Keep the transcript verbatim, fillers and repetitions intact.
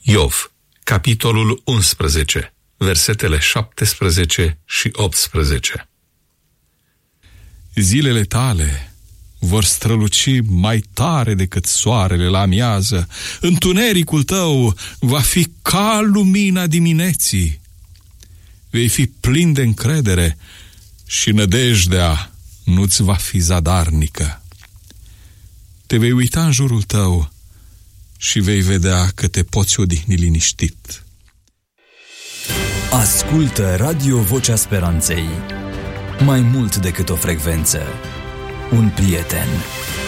Iov, capitolul unsprezece, versetele șaptesprezece și optsprezece. Zilele tale vor străluci mai tare decât soarele la amiază. Întunericul tău va fi ca lumina dimineții. Vei fi plin de încredere și nădejdea nu-ți va fi zadarnică. Te vei uita în jurul tău și vei vedea că te poți odihni liniștit. Ascultă Radio Vocea Speranței. Mai mult decât o frecvență, un prieten.